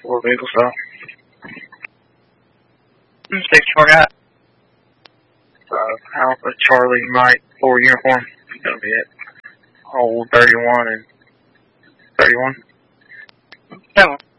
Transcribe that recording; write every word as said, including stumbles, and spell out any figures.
Four vehicle stop. Six four guy. Uh, Alpha Charlie Mike four uniform. That'll be it. Hold thirty-one and thirty-one. Seven.